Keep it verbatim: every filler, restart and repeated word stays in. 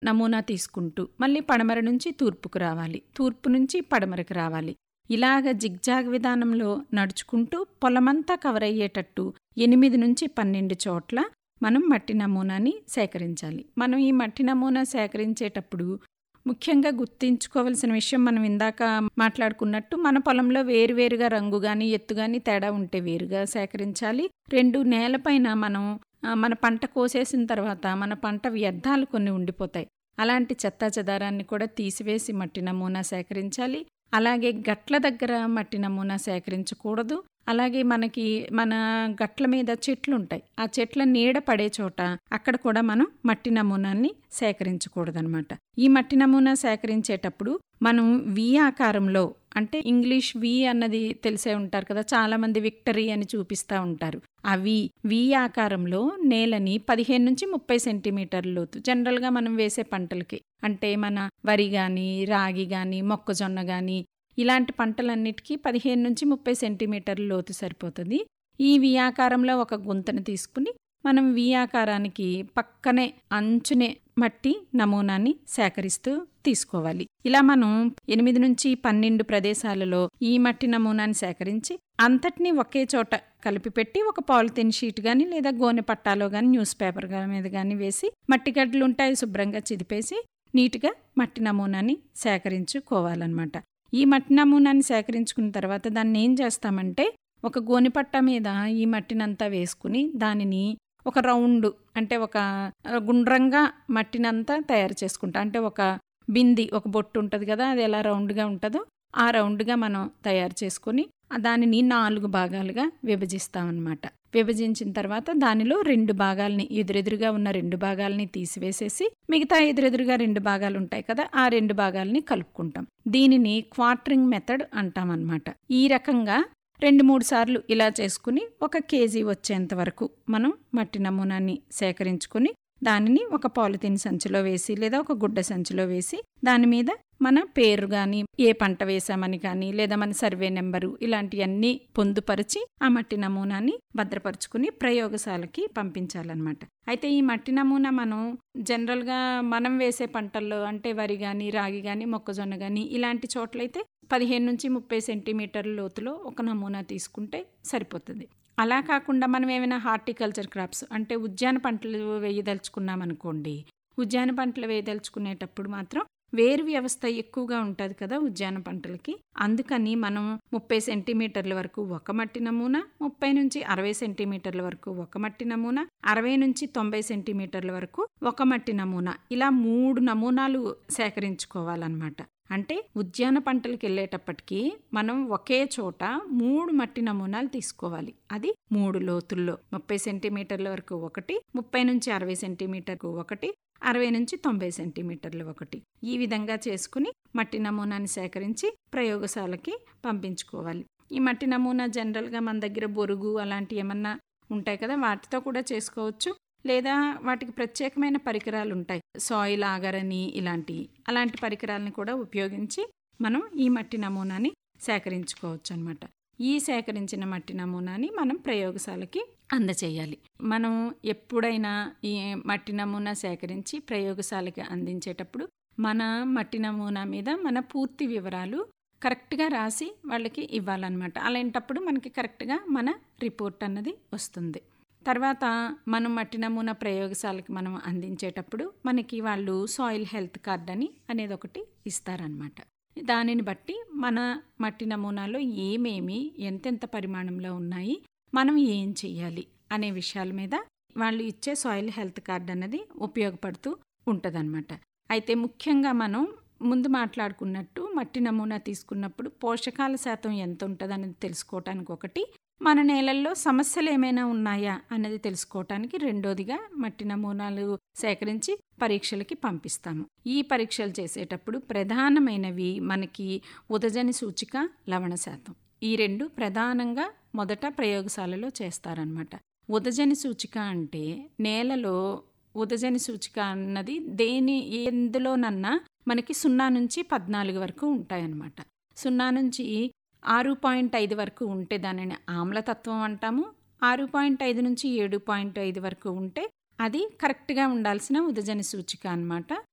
నమూనా తీసుకుంటూ మళ్ళీ పడమర నుంచి తూర్పుకు రావాలి, తూర్పు నుంచి పడమరకు రావాలి. ఇలాగ జిగ్జాగ్ విధానంలో నడుచుకుంటూ పొలమంతా కవర్ అయ్యేటట్టు ఎనిమిది నుంచి పన్నెండు చోట్ల మనం మట్టి నమూనాని సేకరించాలి. మనం ఈ మట్టి నమూనా సేకరించేటప్పుడు ముఖ్యంగా గుర్తుంచుకోవాల్సిన విషయం, మనం ఇందాక మాట్లాడుకున్నట్టు మన పొలంలో వేరువేరుగా రంగు కానీ ఎత్తు కానీ తేడా ఉంటే వేరుగా సేకరించాలి. రెండు, నేలపైన మనం మన పంట కోసేసిన తర్వాత మన పంట వ్యర్థాలు కొన్ని ఉండిపోతాయి. అలాంటి చెత్తా చెదారాన్ని కూడా తీసివేసి మట్టి నమూనా సేకరించాలి. అలాగే గట్ల దగ్గర మట్టి నమూనా సేకరించకూడదు. అలాగే మనకి మన గట్ల మీద చెట్లు ఉంటాయి, ఆ చెట్ల నీడ పడే చోట అక్కడ కూడా మనం మట్టి నమూనాన్ని సేకరించకూడదనమాట. ఈ మట్టి నమూనా సేకరించేటప్పుడు మనం వి ఆకారంలో, అంటే ఇంగ్లీష్ వి అన్నది తెలిసే ఉంటారు కదా, చాలామంది విక్టరీ అని చూపిస్తూ ఉంటారు. ఆ వి వి ఆకారంలో నేలని పదిహేను నుంచి ముప్పై సెంటీమీటర్ల లోతు, జనరల్గా మనం వేసే పంటలకి, అంటే మన వరి కానీ రాగి కానీ మొక్కజొన్న కానీ ఇలాంటి పంటలన్నిటికీ పదిహేను నుంచి ముప్పై సెంటీమీటర్ల లోతు సరిపోతుంది. ఈ వి ఆకారంలో ఒక గుంతను తీసుకుని మనం వి ఆకారానికి పక్కనే అంచునే మట్టి నమూనాన్ని సేకరిస్తూ తీసుకోవాలి. ఇలా మనం ఎనిమిది నుంచి పన్నెండు ప్రదేశాలలో ఈ మట్టి నమూనాన్ని సేకరించి అంతటినీ ఒకే చోట కలిపి పెట్టి ఒక పాలిథిన్ షీట్ కానీ లేదా గోనె పట్టాలో కానీ న్యూస్ పేపర్ మీద కానీ వేసి మట్టి గడ్డలు ఉంటాయి శుభ్రంగా చిదిపేసి నీట్గా మట్టి నమూనాన్ని సేకరించుకోవాలన్నమాట. ఈ మట్టి నమూనాన్ని సేకరించుకున్న తర్వాత దాన్ని ఏం చేస్తామంటే ఒక గోనెపట్ట మీద ఈ మట్టినంతా వేసుకుని దానిని ఒక రౌండ్, అంటే ఒక గుండ్రంగా మట్టినంతా తయారు చేసుకుంటాం. అంటే ఒక బింది, ఒక బొట్టు ఉంటుంది కదా, అది ఎలా రౌండ్గా ఉంటుందో ఆ రౌండ్గా మనం తయారు చేసుకొని దానిని నాలుగు భాగాలుగా విభజిస్తామన్నమాట. విభజించిన తర్వాత దానిలో రెండు భాగాల్ని, ఎదురెదురుగా ఉన్న రెండు భాగాల్ని తీసివేసేసి మిగతా ఎదురెదురుగా రెండు భాగాలు ఉంటాయి కదా, ఆ రెండు భాగాల్ని కలుపుకుంటాం. దీనిని క్వార్టరింగ్ మెథడ్ అంటామన్నమాట. ఈ రకంగా రెండు మూడు సార్లు ఇలా చేసుకుని ఒక కేజీ వచ్చేంత వరకు మనం మట్టి నమూనాన్ని సేకరించుకుని దానిని ఒక పాలిథిన్ సంచిలో వేసి లేదా ఒక గుడ్డ సంచిలో వేసి దాని మీద మన పేరు కానీ ఏ పంట వేసామని కానీ లేదా మన సర్వే నెంబరు ఇలాంటివన్నీ పొందుపరిచి ఆ మట్టి నమూనాని భద్రపరుచుకుని ప్రయోగశాలకి పంపించాలన్నమాట. అయితే ఈ మట్టి నమూనా మనం జనరల్గా మనం వేసే పంటల్లో, అంటే వరి కానీ రాగి కానీ మొక్కజొన్న కానీ ఇలాంటి చోట్లయితే పదిహేను నుంచి ముప్పై సెంటీమీటర్ల లోతులో ఒక నమూనా తీసుకుంటే సరిపోతుంది. అలా కాకుండా మనం ఏమైనా హార్టికల్చర్ క్రాప్స్, అంటే ఉద్యాన పంటలు వేయదలుచుకున్నామనుకోండి, ఉద్యాన పంటలు వేయదలుచుకునేటప్పుడు మాత్రం వేరు వ్యవస్థ ఎక్కువగా ఉంటుంది కదా ఉద్యాన పంటలకి. అందుకని మనం ముప్పై సెంటీమీటర్ల వరకు ఒక మట్టి నమూనా, ముప్పై నుంచి అరవై సెంటీమీటర్ల వరకు ఒక మట్టి నమూనా, అరవై నుంచి తొంభై సెంటీమీటర్ల వరకు ఒక మట్టి నమూనా, ఇలా మూడు నమూనాలు సేకరించుకోవాలన్నమాట. అంటే ఉద్యాన పంటలకు వెళ్ళేటప్పటికీ మనం ఒకే చోట మూడు మట్టి నమూనాలు తీసుకోవాలి. అది మూడు లోతుల్లో ముప్పై సెంటీమీటర్ల వరకు ఒకటి, ముప్పై నుంచి అరవై సెంటీమీటర్కు ఒకటి, అరవై నుంచి తొంభై సెంటీమీటర్లు ఒకటి. ఈ విధంగా చేసుకుని మట్టి నమూనాని సేకరించి ప్రయోగశాలకి పంపించుకోవాలి. ఈ మట్టి నమూనా జనరల్గా మన దగ్గర బొరుగు అలాంటివి ఏమన్నా ఉంటాయి కదా, వాటితో కూడా చేసుకోవచ్చు. లేదా వాటికి ప్రత్యేకమైన పరికరాలు ఉంటాయి, సాయిల్ ఆగర్ అని ఇలాంటి అలాంటి పరికరాలను కూడా ఉపయోగించి మనం ఈ మట్టి నమూనాని సేకరించుకోవచ్చు అన్నమాట. ఈ సేకరించిన మట్టి నమూనాని మనం ప్రయోగశాలకి అందచేయాలి. మనం ఎప్పుడైనా ఈ మట్టి నమూనా సేకరించి ప్రయోగశాలకి అందించేటప్పుడు మన మట్టి నమూనా మీద మన పూర్తి వివరాలు కరెక్ట్గా రాసి వాళ్ళకి ఇవ్వాలన్నమాట. అలాంటప్పుడు మనకి కరెక్ట్గా మన రిపోర్ట్ అన్నది వస్తుంది. తర్వాత మనం మట్టి నమూనా ప్రయోగశాలకి మనం అందించేటప్పుడు మనకి వాళ్ళు సాయిల్ హెల్త్ కార్డ్ అని అనేది ఒకటి ఇస్తారనమాట. దానిని బట్టి మన మట్టి నమూనాలో ఏమేమి ఎంతెంత పరిమాణంలో ఉన్నాయి, మనం ఏం చెయ్యాలి అనే విషయాల మీద వాళ్ళు ఇచ్చే సాయిల్ హెల్త్ కార్డ్ అన్నది ఉపయోగపడుతూ ఉంటుందన్నమాట. అయితే ముఖ్యంగా మనం ముందు మాట్లాడుకున్నట్టు మట్టి నమూనా తీసుకున్నప్పుడు పోషకాల శాతం ఎంత ఉంటుంది అనేది తెలుసుకోవటానికి ఒకటి, మన నేలల్లో సమస్యలు ఏమైనా ఉన్నాయా అన్నది తెలుసుకోవటానికి రెండోదిగా మట్టి నమూనాలు సేకరించి పరీక్షలకి పంపిస్తాము. ఈ పరీక్షలు చేసేటప్పుడు ప్రధానమైనవి మనకి ఉదజని సూచిక, లవణ శాతం. ఈ రెండు ప్రధానంగా మొదట ప్రయోగశాలలో చేస్తారనమాట. ఉదజని సూచిక అంటే నేలలో ఉదజని సూచిక అన్నది దేని ఎందులోనన్నా మనకి సున్నా నుంచి పద్నాలుగు వరకు ఉంటాయన్నమాట. సున్నా నుంచి ఆరు పాయింట్ ఐదు వరకు ఉంటే దానిని ఆమ్లతత్వం అంటాము. ఆరు పాయింట్ ఐదు నుంచి ఏడు పాయింట్ ఐదు వరకు ఉంటే అది కరెక్ట్గా ఉండాల్సిన ఉదజని సూచిక అన్నమాట.